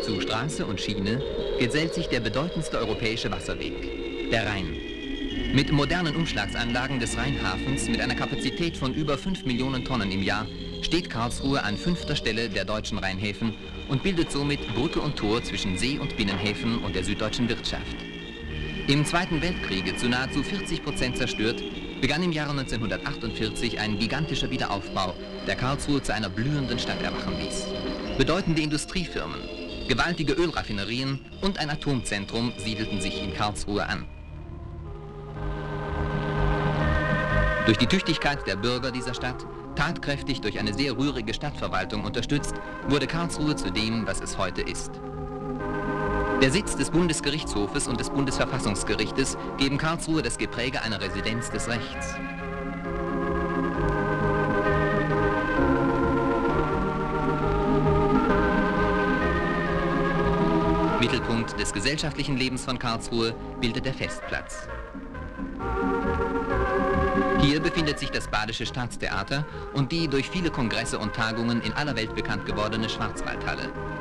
Zu Straße und Schiene gesellt sich der bedeutendste europäische Wasserweg, der Rhein. Mit modernen Umschlagsanlagen des Rheinhafens mit einer Kapazität von über 5 Millionen Tonnen im Jahr steht Karlsruhe an 5. Stelle der deutschen Rheinhäfen und bildet somit Brücke und Tor zwischen See- und Binnenhäfen und der süddeutschen Wirtschaft. Im Zweiten Weltkrieg zu nahezu 40% zerstört, begann im Jahre 1948 ein gigantischer Wiederaufbau, der Karlsruhe zu einer blühenden Stadt erwachen ließ. Bedeutende Industriefirmen, gewaltige Ölraffinerien und ein Atomzentrum siedelten sich in Karlsruhe an. Durch die Tüchtigkeit der Bürger dieser Stadt, tatkräftig durch eine sehr rührige Stadtverwaltung unterstützt, wurde Karlsruhe zu dem, was es heute ist. Der Sitz des Bundesgerichtshofes und des Bundesverfassungsgerichtes geben Karlsruhe das Gepräge einer Residenz des Rechts. Mittelpunkt des gesellschaftlichen Lebens von Karlsruhe bildet der Festplatz. Hier befindet sich das Badische Staatstheater und die durch viele Kongresse und Tagungen in aller Welt bekannt gewordene Schwarzwaldhalle.